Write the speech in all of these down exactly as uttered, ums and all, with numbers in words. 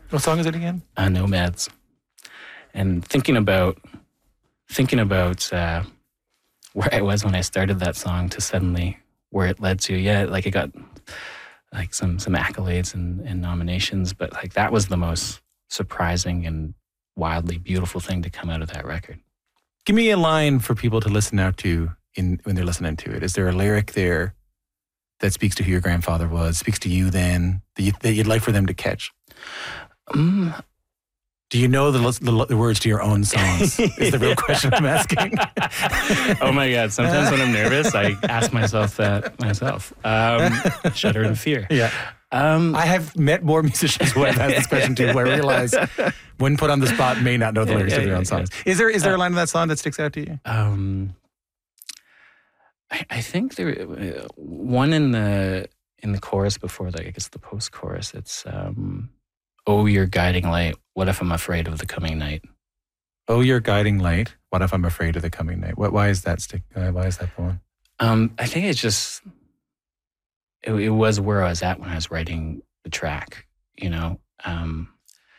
What song is it again? Uh, Nomads. And thinking about thinking about uh, where I was when I started that song to suddenly where it led to, yeah, like it got like some some accolades and, and nominations, but like that was the most surprising and wildly beautiful thing to come out of that record. Give me a line for people to listen out to in when they're listening to it. Is there a lyric there that speaks to who your grandfather was, speaks to you then, that, you, that you'd like for them to catch? Um, Do you know the, the, the words to your own songs? Is the real question I'm asking. Oh my God. Sometimes when I'm nervous, I ask myself that myself. Um, shudder in fear. Yeah. Um, I have met more musicians who I've asked this question to who I realize when put on the spot may not know the lyrics yeah, of their yeah, own songs. yeah. Is there is there a Uh, line of that song that sticks out to you? Um, I, I think there uh, one in the in the chorus before that, I guess the post chorus. It's um, "Oh, your guiding light. What if I'm afraid of the coming night?" Oh, your guiding light. What if I'm afraid of the coming night? What? Why is that stick? Uh, why is that the one? Um, I think it's just it, it was where I was at when I was writing the track. You know, um,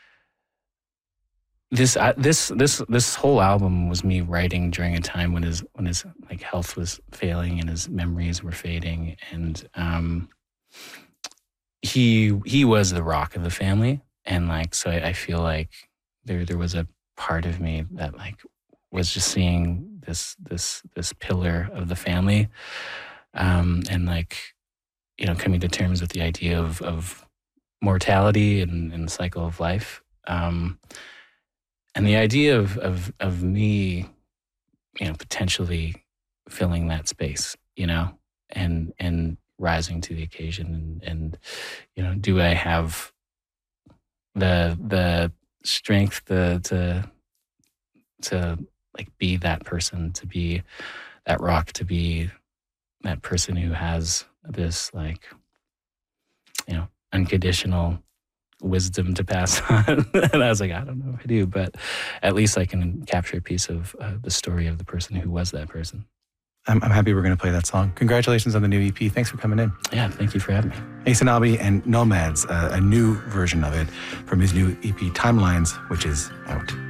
this uh, this this this whole album was me writing during a time when his when his like health was failing and his memories were fading, and um, he he was the rock of the family, and like so I, I feel like there there was a part of me that like was just seeing this this this pillar of the family, um, and like you know coming to terms with the idea of of mortality and, and the cycle of life. Um, And the idea of, of of me, you know, potentially filling that space, you know, and and rising to the occasion, and, and you know, do I have the the strength to to to like be that person, to be that rock, to be that person who has this like, you know, unconditional wisdom to pass on. And I was like, I don't know if I do, but at least I can capture a piece of uh, the story of the person who was that person. I'm, I'm happy we're going to play that song. Congratulations on the new E P. Thanks for coming in. Yeah, thank you for having me. Ace Albi and Nomads, uh, a new version of it from his new E P Timelines, which is out.